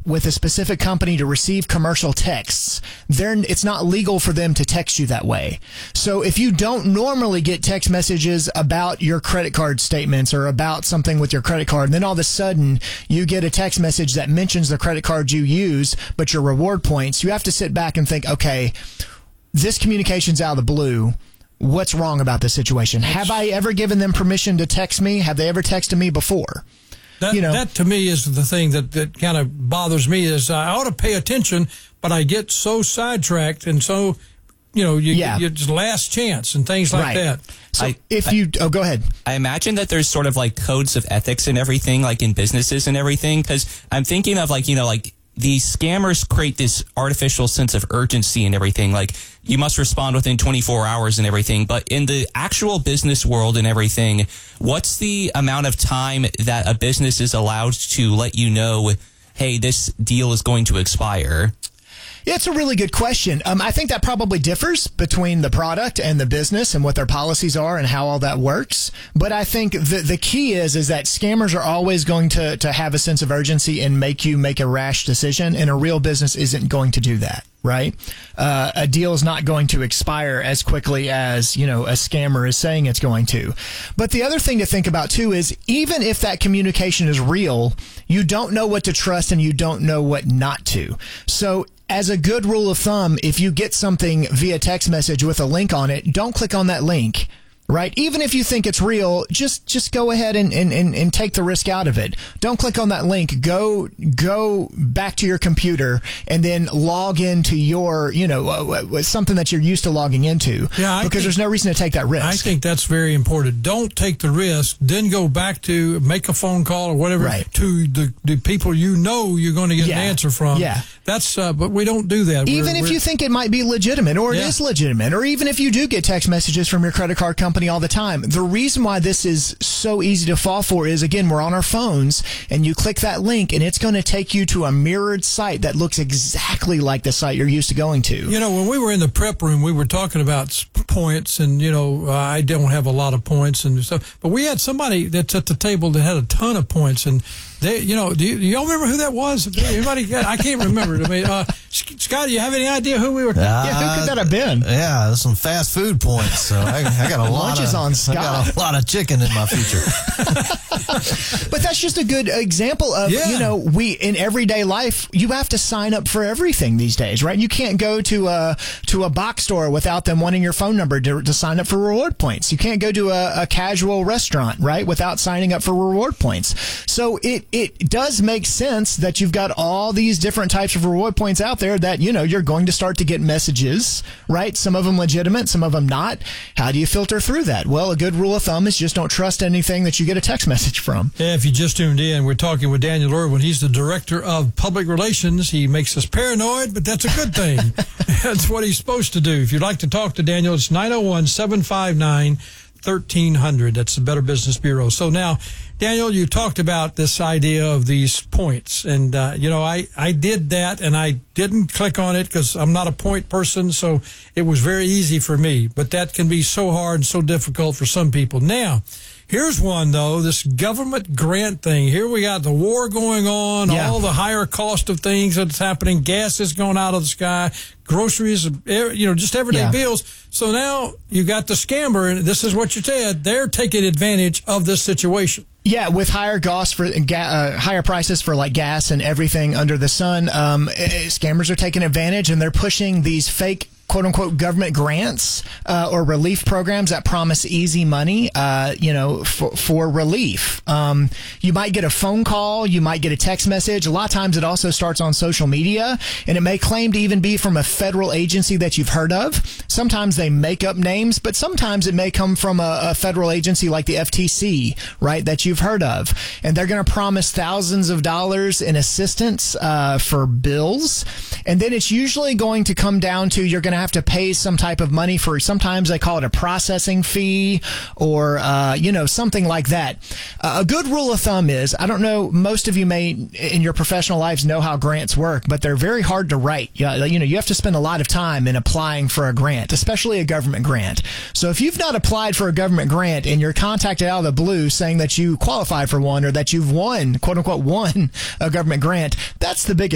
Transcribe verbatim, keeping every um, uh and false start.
with a specific company to receive commercial texts, they're, it's not legal for them to text you that way. So if you don't normally get text messages about your credit card statements or about something with your credit card, and then all of a sudden you get a text message that mentions the credit card you use, but your reward points, you have to sit back and think, okay, this communication's out of the blue. What's wrong about this situation? Have I ever given them permission to text me? Have they ever texted me before? That, you know, that to me is the thing that, that kind of bothers me is I ought to pay attention, but I get so sidetracked and so, you know, you, yeah. you just last chance and things like right. that. So I, if I, you, oh, go ahead. I imagine that there's sort of like codes of ethics and everything, like in businesses and everything, because I'm thinking of like, you know, like the scammers create this artificial sense of urgency and everything. Like you must respond within twenty-four hours and everything. But in the actual business world and everything, what's the amount of time that a business is allowed to let you know, hey, this deal is going to expire? Yeah, it's a really good question. Um, I think that probably differs between the product and the business and what their policies are and how all that works. But I think the the key is is that scammers are always going to, to have a sense of urgency and make you make a rash decision, and a real business isn't going to do that. Right? Uh, a deal is not going to expire as quickly as, you know, a scammer is saying it's going to. But the other thing to think about, too, is even if that communication is real, you don't know what to trust and you don't know what not to. So as a good rule of thumb, if you get something via text message with a link on it, don't click on that link. Right? Even if you think it's real, just just go ahead and, and, and, and take the risk out of it. Don't click on that link. Go go back to your computer and then log into your, you know, uh, something that you're used to logging into. Yeah, I because think, there's no reason to take that risk. I think that's very important. Don't take the risk. Then go back to make a phone call or whatever right. to the, the people you know you're going to get yeah. an answer from. Yeah. That's uh, but we don't do that. Even we're, if we're, you think it might be legitimate or it yeah. is legitimate, or even if you do get text messages from your credit card company all the time, the reason why this is so easy to fall for is, again, we're on our phones and you click that link and it's going to take you to a mirrored site that looks exactly like the site you're used to going to. You know, when we were in the prep room, we were talking about points and, you know, uh, I don't have a lot of points and stuff, but we had somebody that's at the table that had a ton of points, and they, you know, do, you, do y'all remember who that was? Anybody? I can't remember. I mean, uh, Scott, do you have any idea who we were? Uh, yeah, who could that have been? Yeah, there's some fast food points. So I, I got a lot Lunch is of on Scott. I got a lot of chicken in my future. But that's just a good example of, yeah. you know, we in everyday life, you have to sign up for everything these days, right? You can't go to a to a box store without them wanting your phone number to, to sign up for reward points. You can't go to a, a casual restaurant, right, without signing up for reward points. So it it does make sense that you've got all these different types of reward points out there that, you know, you're going to start to get messages, right? Some of them legitimate, some of them not. How do you filter through that? Well, a good rule of thumb is just don't trust anything that you get a text message from. Yeah, if you just tuned in, we're talking with Daniel Irwin. He's the director of public relations. He makes us paranoid, but that's a good thing. That's what he's supposed to do. If you'd like to talk to Daniel, it's nine oh one, seven five nine, one three hundred. That's the Better Business Bureau. So now, Daniel, you talked about this idea of these points. And, uh, you know, I, I did that and I didn't click on it because I'm not a point person. So it was very easy for me. But that can be so hard and so difficult for some people. Now, here's one, though, this government grant thing. Here we got the war going on, yeah. all the higher cost of things that's happening. Gas is going out of the sky, groceries, you know, just everyday yeah. bills. So now you got the scammer, and this is what you said. They're taking advantage of this situation. Yeah, with higher costs for uh, higher prices for like gas and everything under the sun, um, scammers are taking advantage, and they're pushing these fake quote-unquote government grants uh, or relief programs that promise easy money, uh, you know, for, for relief. Um, you might get a phone call. You might get a text message. A lot of times it also starts on social media, and it may claim to even be from a federal agency that you've heard of. Sometimes they make up names, but sometimes it may come from a, a federal agency like the F T C, right, that you've heard of. And they're going to promise thousands of dollars in assistance uh, for bills. And then it's usually going to come down to you're going to have to pay some type of money for, sometimes they call it a processing fee or, uh, you know, something like that. Uh, a good rule of thumb is, I don't know, most of you may in your professional lives know how grants work, but they're very hard to write. You know, you have to spend a lot of time in applying for a grant, especially a government grant. So if you've not applied for a government grant and you're contacted out of the blue saying that you qualified for one or that you've won, quote unquote, won a government grant, that's the biggest